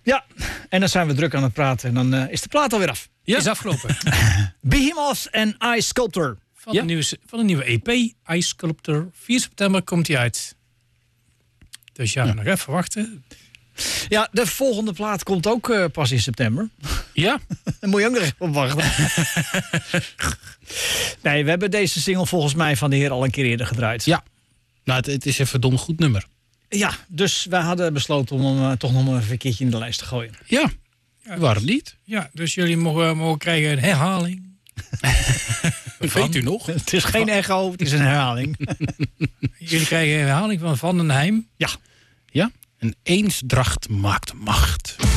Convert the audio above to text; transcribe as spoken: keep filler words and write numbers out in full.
Ja, en dan zijn we druk aan het praten. En dan uh, is de plaat alweer af. Ja. Is afgelopen. Behemoth en Ice Sculptor. Van, ja? een nieuwe, van een nieuwe E P, Ice Sculptor. vier september komt hij uit. Dus ja, ja, nog even wachten. Ja, de volgende plaat komt ook uh, pas in september. Ja. Dan moet je ook nog even op wachten. Nee, we hebben deze single volgens mij van de heer al een keer eerder gedraaid. Ja. Nou, het, het is een verdomd goed nummer. Ja, dus wij hadden besloten om hem uh, toch nog maar even een keertje in de lijst te gooien. Ja, ja waarom niet? Ja, dus jullie mogen, mogen krijgen een herhaling. Weet u nog? Het is geen echo, het is een herhaling. Jullie krijgen een herhaling van Van den Heim. Ja. Ja, en eensdracht maakt macht.